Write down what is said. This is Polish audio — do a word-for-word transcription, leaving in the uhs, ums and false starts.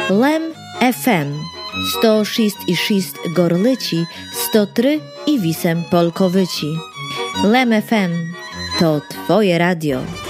Lem ef em sto šest i šest Gorlici, sto trzy i osiem Polkowici. Lem ef em to Twoje radio.